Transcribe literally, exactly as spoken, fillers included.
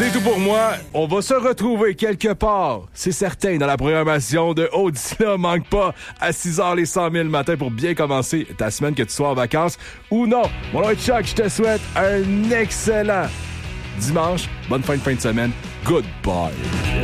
C'est tout pour moi. On va se retrouver quelque part, c'est certain, dans la programmation de Oh, d'ici là, manque pas à six heures les cent mille le matin pour bien commencer ta semaine, que tu sois en vacances ou non. Mon nom est Chuck, je te souhaite un excellent dimanche. Bonne fin de fin de semaine. Goodbye.